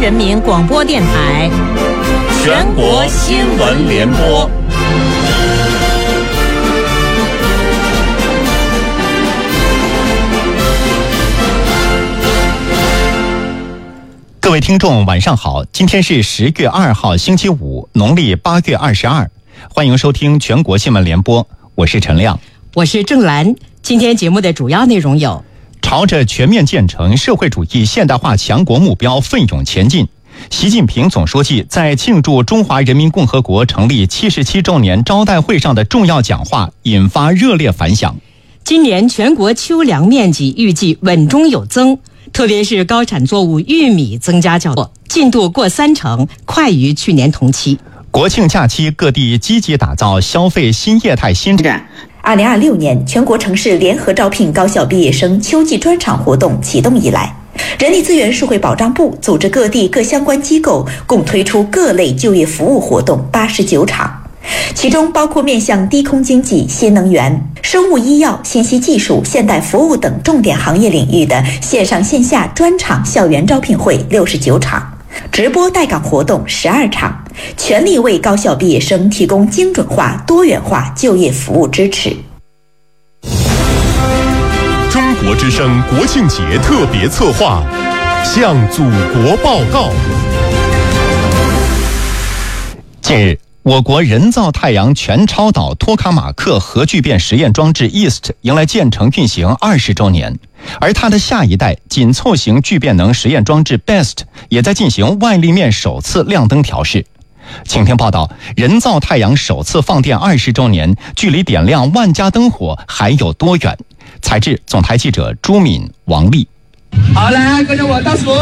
人民广播电台全国新闻联播。 各位听众晚上好，今天是10月2号星期五，农历8月22，欢迎收听全国新闻联播，我是陈亮， 我是郑兰。今天节目的主要内容有： 朝着全面建成社会主义现代化强国目标奋勇前进。习近平总书记在庆祝中华人民共和国成立77周年招待会上的重要讲话引发热烈反响。 今年全国秋粮面积预计稳中有增，特别是高产作物玉米增加较多，进度过30%，快于去年同期。 国庆假期，各地积极打造消费新业态新展。 2026年全国城市联合招聘高校毕业生秋季专场活动启动以来，人力资源社会保障部组织各地各相关机构共推出各类就业服务活动89场，其中包括面向低空经济、新能源、生物医药、信息技术、现代服务等重点行业领域的线上线下专场校园招聘会69场，直播带岗活动12场，全力为高校毕业生提供精准化、多元化就业服务支持。 中国之声国庆节特别策划，向祖国报告。 近日，我国人造太阳全超导托卡马克核聚变实验装置 EAST 迎来建成运行20周年，而它的下一代紧凑型聚变能实验装置 BEST 也在进行外立面首次亮灯调试。请听报道，人造太阳首次放电20周年，距离点亮万家灯火还有多远？采制总台记者朱敏、王丽。 好，来跟着我倒数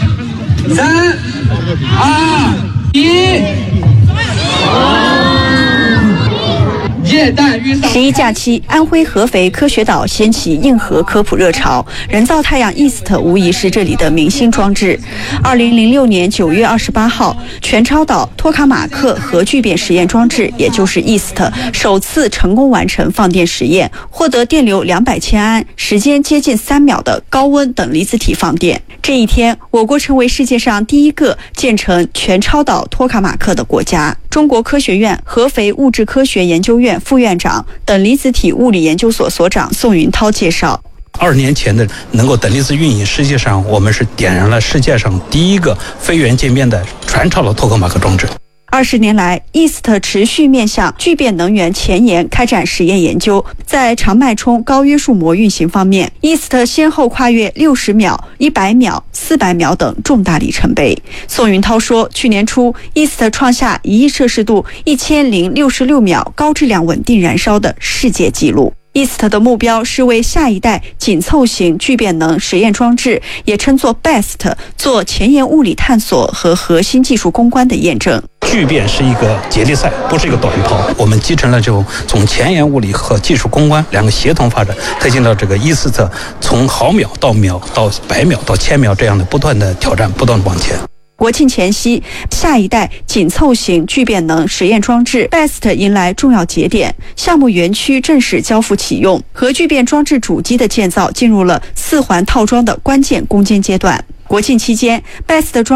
，3、2、1。 11假期，安徽合肥科学岛掀起硬核科普热潮，人造太阳 EAST 无疑是这里的明星装置。2006年9月28号，全超导托卡马克核聚变实验装置，也就是 EAST 首次成功完成放电实验，获得电流200千安、时间接近3秒的高温等离子体放电。这一天，我国成为世界上第一个建成全超导托卡马克的国家。中国科学院合肥物质科学研究院副院长、等离子体物理研究所所长宋云涛介绍 ，2年前的能够等离子运营，实际上我们是点燃了世界上第一个非元界面的全超导托卡马克装置。 20年来 ，EAST 持续面向聚变能源前沿开展实验研究。在长脉冲高约束膜运行方面 ，EAST 先后跨越60秒、100秒、400秒等重大里程碑。宋云涛说，去年初 ，EAST 创下1亿摄氏度1066秒高质量稳定燃烧的世界纪录。EAST 的目标是为下一代紧凑型聚变能实验装置，也称作 BEST， 做前沿物理探索和核心技术攻关的验证。 聚变是一个接力赛，不是一个短跑。我们集成了从前沿物理和技术攻关两个协同发展，推进到这个EAST从毫秒到秒到100秒到1000秒这样的不断的挑战，不断的往前。 国庆前夕，下一代紧凑型聚变能实验装置 BEST 迎来重要节点，项目园区正式交付启用，核聚变装置主机的建造进入了4环套装的关键攻坚阶段。国庆期间 ，BEST 装